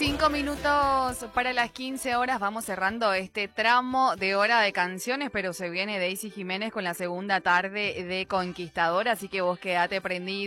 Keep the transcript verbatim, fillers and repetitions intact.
Cinco minutos para las quince horas, vamos cerrando este tramo de hora de canciones, pero se viene Daisy Jiménez con la segunda tarde de Conquistador, así que vos quedate prendido.